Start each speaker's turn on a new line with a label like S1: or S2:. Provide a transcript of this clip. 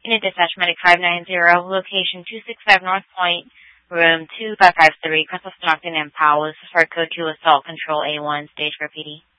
S1: Unit Dispatch Medic 590, location 265 North Point, room 2553, Crystal Stockton and Powell. This is for code 2 assault control A1, stage for PD.